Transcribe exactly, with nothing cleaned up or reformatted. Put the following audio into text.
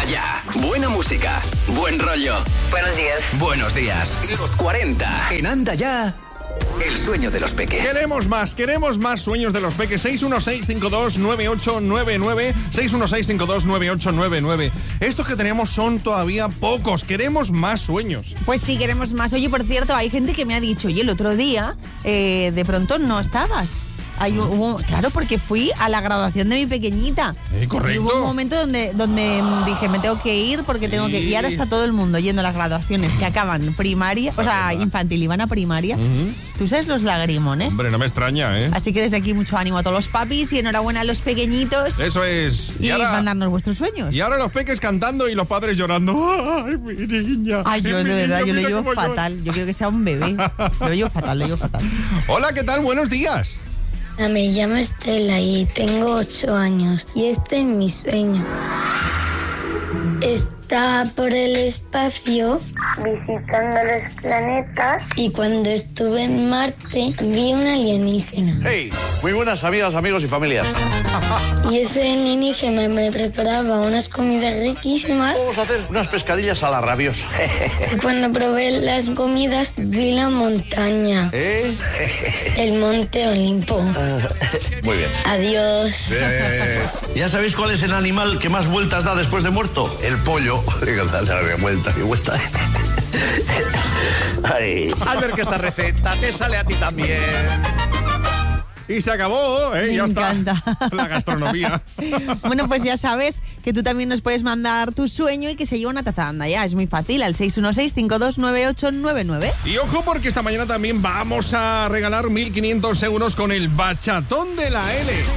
Ya. Buena música. Buen rollo. Buenos días. Buenos días. Los cuarenta. En Anda Ya. El sueño de los peques. Queremos más, queremos más sueños de los peques. seis uno seis, cinco dos nueve ocho nueve nueve. seis uno seis, cinco dos nueve ocho nueve nueve. Estos que teníamos son todavía pocos. Queremos más sueños. Pues sí, queremos más. Oye, por cierto, hay gente que me ha dicho, oye, el otro día, eh, de pronto no estabas. Hay un, hubo, claro, porque fui a la graduación de mi pequeñita. Eh, correcto. Y hubo un momento donde, donde dije, me tengo que ir porque sí. tengo que... Y ahora está todo el mundo yendo a las graduaciones que acaban primaria, o sea, infantil y van a primaria. Uh-huh. ¿Tú sabes los lagrimones? Hombre, no me extraña, ¿eh? Así que desde aquí mucho ánimo a todos los papis y enhorabuena a los pequeñitos. Eso es. Y, y ahora, mandarnos vuestros sueños. Y ahora los peques cantando y los padres llorando. ¡Ay, mi niña! Ay, yo de verdad, yo lo llevo fatal. Llora. Yo quiero que sea un bebé. Lo llevo fatal, lo llevo fatal. Hola, ¿qué tal? Buenos días. Me llamo Estela y tengo ocho años y este es mi sueño. Estaba por el espacio visitando los planetas y cuando estuve en Marte vi un alienígena. Hey, muy buenas amigas, amigos y familias. Y ese alienígena me preparaba unas comidas riquísimas. Vamos a hacer unas pescadillas a la rabiosa. Y cuando probé las comidas vi la montaña. ¿Eh? El monte Olimpo. Uh, muy bien. Adiós. Eh, ¿Ya sabéis cuál es el animal que más vueltas da después de muerto? El pollo. Dale vuelta y vuelta. Ay. Al ver que esta receta te sale a ti también. Y se acabó, ¿eh? Me ya encanta. Está la gastronomía. Bueno, pues ya sabes que tú también nos puedes mandar tu sueño y que se lleva una taza. Anda ya, es muy fácil, al seis uno seis, cinco dos nueve ocho nueve nueve. Y ojo, porque esta mañana también vamos a regalar mil quinientos euros con el bachatón de la L.